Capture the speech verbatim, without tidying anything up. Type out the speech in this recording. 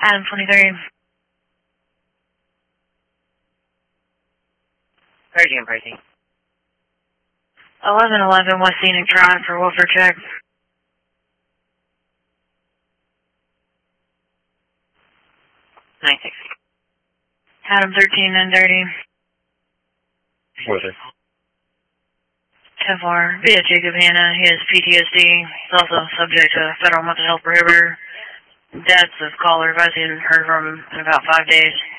Adam twenty-three. Pricing, pricing. eleven eleven West Scenic Drive for welfare check. nine six. Adam thirteen nine thirty. four six. ten four. Via Jacob Hanna. He has P T S D. He's also subject to federal mental health prohibitor. Deaths of caller. I've seen heard from him in about five days.